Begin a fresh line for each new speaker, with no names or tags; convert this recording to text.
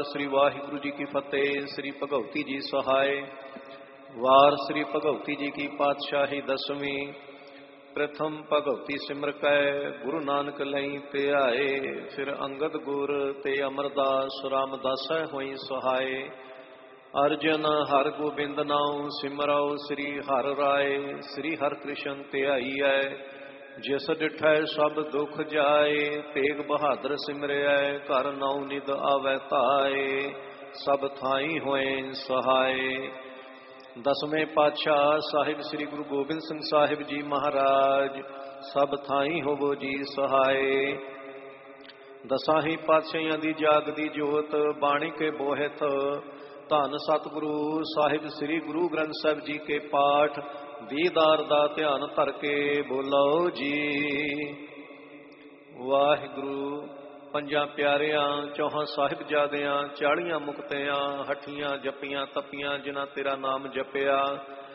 श्री वाहिगुरु जी की फतेह। श्री भगवती जी सहाय। वार श्री भगवती जी की पातशाही दसवीं। प्रथम भगवती सिमर कै गुरु नानक लई ते आए। फिर अंगद गुर ते अमरदास रामदास होई सहाय। अर्जन हर गोबिंद नाउ सिमराओ श्री हर राय। श्री हर कृष्ण ते आई है जिस डिठै सब दुख जाए। तेग बहादुर सिमरिया घर नौ निद आवै ताए। सब थाई होए सहाय। दसवें पातशाह साहिब श्री गुरु गोबिंद सिंह साहिब जी महाराज सब थाई होवो जी सहाय। दसाही पातशाहियां दी जागदी जोत बाणी के बोहित। धन सतगुरु साहिब श्री गुरु ग्रंथ साहिब जी के पाठ दीदार दा ध्यान धर के बोलो जी वाहिगुरु। पंजा प्यारियां चौहां साहिबजादियां 40 मुक्तियां हठियां जपियां तपियां जिन्हां तेरा नाम जपिया।